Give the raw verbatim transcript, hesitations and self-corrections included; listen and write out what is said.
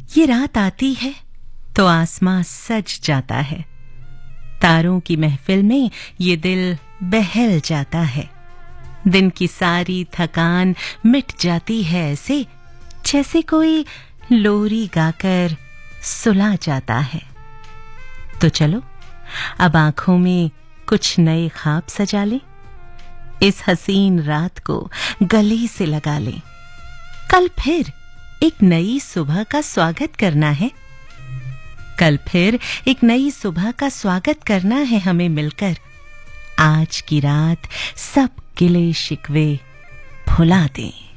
ये रात आती है तो आसमां सज जाता है, तारों की महफिल में ये दिल बहल जाता है। दिन की सारी थकान मिट जाती है ऐसे जैसे कोई लोरी गाकर सुला जाता है। तो चलो अब आंखों में कुछ नए ख्वाब सजा लें, इस हसीन रात को गले से लगा लें। कल फिर एक नई सुबह का स्वागत करना है, कल फिर एक नई सुबह का स्वागत करना है हमें मिलकर। आज की रात सब गिले शिकवे भुला दें।